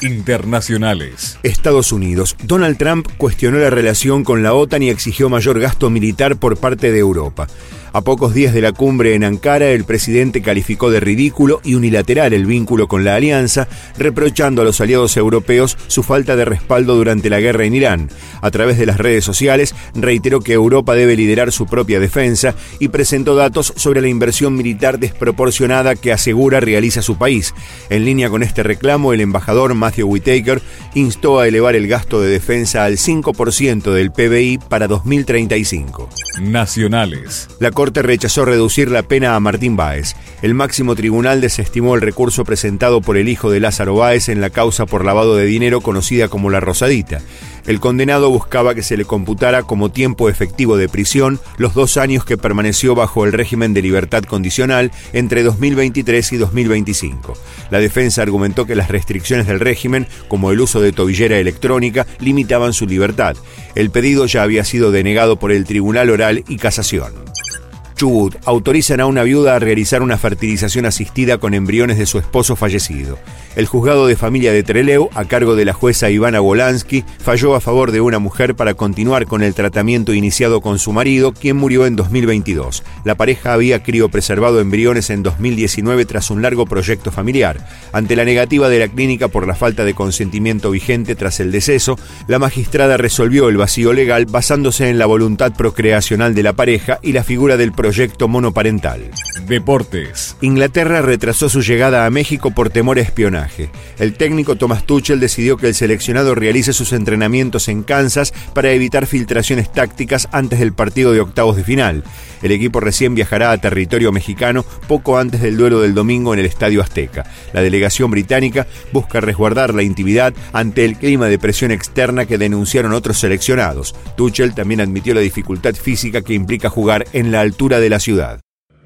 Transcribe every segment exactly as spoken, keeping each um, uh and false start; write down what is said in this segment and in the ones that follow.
Internacionales. Estados Unidos. Donald Trump cuestionó la relación con la OTAN y exigió mayor gasto militar por parte de Europa. A pocos días de la cumbre en Ankara, el presidente calificó de ridículo y unilateral el vínculo con la alianza, reprochando a los aliados europeos su falta de respaldo durante la guerra en Irán. A través de las redes sociales, reiteró que Europa debe liderar su propia defensa y presentó datos sobre la inversión militar desproporcionada que asegura realiza su país. En línea con este reclamo, el embajador Matthew Whitaker instó a elevar el gasto de defensa al cinco por ciento del P B I para dos mil treinta y cinco. Nacionales. La Corte rechazó reducir la pena a Martín Báez. El máximo tribunal desestimó el recurso presentado por el hijo de Lázaro Báez en la causa por lavado de dinero conocida como La Rosadita. El condenado buscaba que se le computara como tiempo efectivo de prisión los dos años que permaneció bajo el régimen de libertad condicional entre dos mil veintitrés y dos mil veinticinco. La defensa argumentó que las restricciones del régimen, como el uso de tobillera electrónica, limitaban su libertad. El pedido ya había sido denegado por el Tribunal Oral y Casación. Chubut. Autorizan a una viuda a realizar una fertilización asistida con embriones de su esposo fallecido. El juzgado de familia de Trelew, a cargo de la jueza Ivana Volansky, falló a favor de una mujer para continuar con el tratamiento iniciado con su marido, quien murió en dos mil veintidós. La pareja había criopreservado embriones en dos mil diecinueve tras un largo proyecto familiar. Ante la negativa de la clínica por la falta de consentimiento vigente tras el deceso, la magistrada resolvió el vacío legal basándose en la voluntad procreacional de la pareja y la figura del proyecto monoparental. Deportes. Inglaterra retrasó su llegada a México por temor a espionaje. El técnico Thomas Tuchel decidió que el seleccionado realice sus entrenamientos en Kansas para evitar filtraciones tácticas antes del partido de octavos de final. El equipo recién viajará a territorio mexicano poco antes del duelo del domingo en el Estadio Azteca. La delegación británica busca resguardar la intimidad ante el clima de presión externa que denunciaron otros seleccionados. Tuchel también admitió la dificultad física que implica jugar en la altura de la ciudad.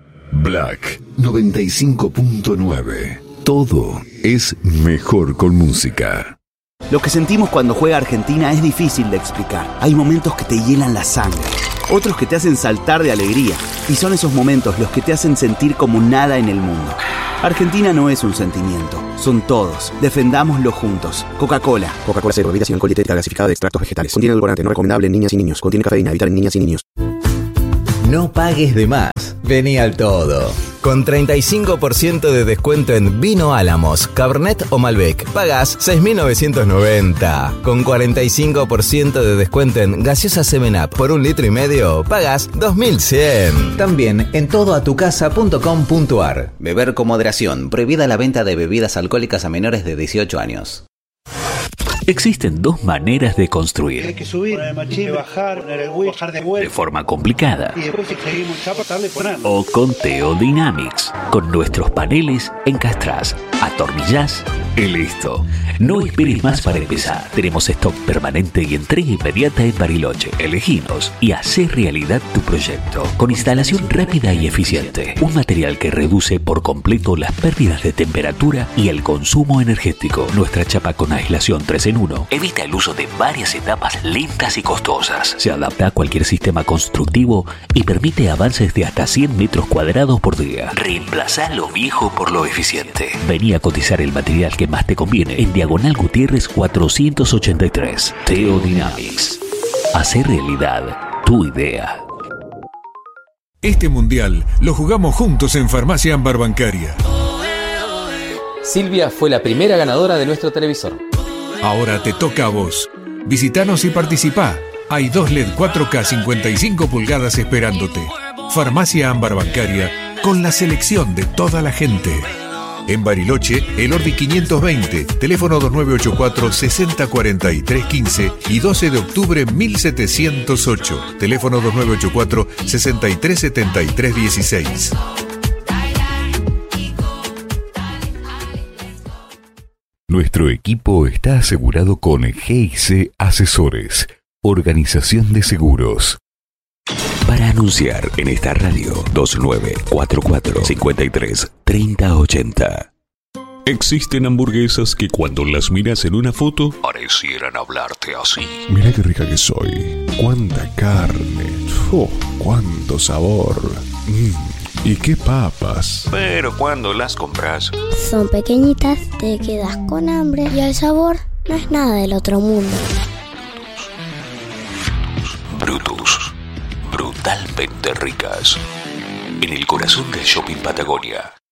Black noventa y cinco punto nueve. Todo es mejor con música. Lo que sentimos cuando juega Argentina es difícil de explicar. Hay momentos que te hielan la sangre, otros que te hacen saltar de alegría. Y son esos momentos los que te hacen sentir como nada en el mundo. Argentina no es un sentimiento, son todos. Defendámoslo juntos. Coca-Cola. Coca-Cola cero, bebida sin alcohol, dietética gasificada de extractos vegetales. Contiene edulcorante no recomendable en niñas y niños. Contiene cafeína, evitar en niñas y niños. No pagues de más. Vení al todo. Con treinta y cinco por ciento de descuento en Vino Álamos, Cabernet o Malbec, pagás seis mil novecientos noventa. Con cuarenta y cinco por ciento de descuento en Gaseosa seven up por un litro y medio, pagás dos mil cien. También en todo a tu casa punto com punto ar. Beber con moderación. Prohibida la venta de bebidas alcohólicas a menores de dieciocho años. Existen dos maneras de construir. Hay que subir, machín, bajar, poner el wheel, bajar de vuelta. De forma complicada. Y después si seguimos chapa, darle poner. O con Teodynamics. Con nuestros paneles encastrás, atornillás y listo. No esperes más para empezar. Tenemos stock permanente y entrega inmediata en Bariloche. Eleginos y hacé realidad tu proyecto. Con instalación rápida y eficiente. Un material que reduce por completo las pérdidas de temperatura y el consumo energético. Nuestra chapa con aislación tres en uno evita el uso de varias etapas lentas y costosas. Se adapta a cualquier sistema constructivo y permite avances de hasta cien metros cuadrados por día. Reemplazá lo viejo por lo eficiente. Vení a cotizar el material que más te conviene en Diagonal Gutiérrez cuatrocientos ochenta y tres. Teodynamics. Hacer realidad tu idea. Este mundial lo jugamos juntos en Farmacia Ámbar Bancaria. Silvia fue la primera ganadora de nuestro televisor. Ahora te toca a vos. Visítanos y participá. Hay dos L E D cuatro K cincuenta y cinco pulgadas esperándote. Farmacia Ámbar Bancaria, con la selección de toda la gente. En Bariloche, el Ordi quinientos veinte, teléfono dos nueve ocho cuatro, seis cero cuatro tres uno cinco y doce de octubre mil setecientos ocho, teléfono dos nueve ocho cuatro, seis tres siete tres uno seis. Nuestro equipo está asegurado con G I C Asesores, Organización de Seguros. Para anunciar en esta radio, dos nueve cuatro cuatro, cinco tres, tres cero ocho cero. Existen hamburguesas que cuando las miras en una foto parecieran hablarte así. Mira qué rica que soy. Cuánta carne. Oh, cuánto sabor. Mm. ¿Y qué papas? Pero cuando las compras, son pequeñitas, te quedas con hambre y el sabor no es nada del otro mundo. Brutus, brutalmente ricas. En el corazón del Shopping Patagonia.